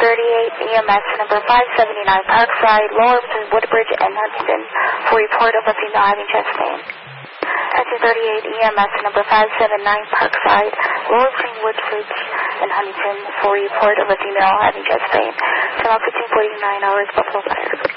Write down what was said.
EMS number 579 Parkside, Lower between Woodbridge and Huntington for report of a female having chest pain. 238 EMS number 579 Parkside, Lower between Woodbridge and Huntington for report of a female having chest pain. Channel 1549 hours, Buffalo Fire.